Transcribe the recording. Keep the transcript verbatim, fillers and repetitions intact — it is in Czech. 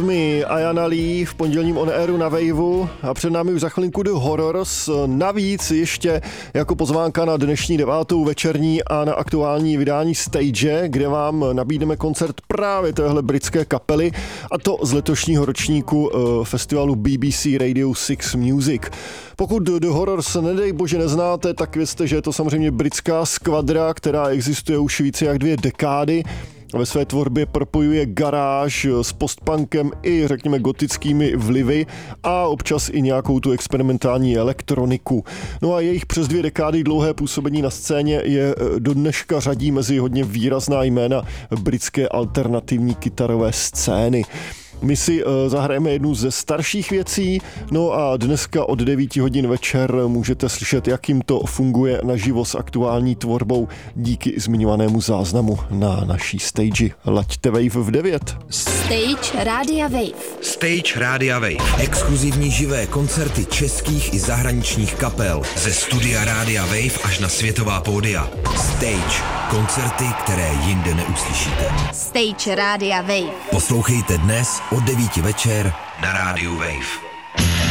mi Ayana Lee v pondělním On Airu na Waveu a před námi už za chvilinku The Horrors. Navíc ještě jako pozvánka na dnešní devátou večerní a na aktuální vydání Stage, kde vám nabídneme koncert právě téhle britské kapely, a to z letošního ročníku festivalu B B C Radio six Music. Pokud The Horrors nedej bože neznáte, tak vězte, že je to samozřejmě britská skvadra, která existuje už více jak dvě dekády. Ve své tvorbě propojuje garáž s postpunkem i řekněme gotickými vlivy a občas i nějakou tu experimentální elektroniku. No a jejich přes dvě dekády dlouhé působení na scéně je do dneška řadí mezi hodně výrazná jména britské alternativní kytarové scény. My si uh, zahrajeme jednu ze starších věcí, no a dneska od devíti hodin večer můžete slyšet, jak jim to funguje naživo s aktuální tvorbou díky zmiňovanému záznamu na naší stage. Laďte Wave v devět. Stage Rádia Wave. Stage Rádia Wave. Exkluzivní živé koncerty českých i zahraničních kapel. Ze studia Rádia Wave až na světová pódia. Stage. Koncerty, které jinde neuslyšíte. Stage Rádia Wave. Poslouchejte dnes od devíti večer na Rádiu Wave.